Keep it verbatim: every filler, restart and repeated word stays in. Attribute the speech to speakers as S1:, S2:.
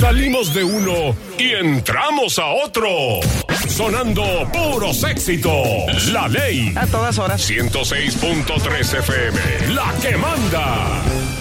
S1: Salimos de uno y entramos a otro. Sonando puros éxitos. La Ley.
S2: A todas horas.
S1: ciento seis punto tres F M. La que manda.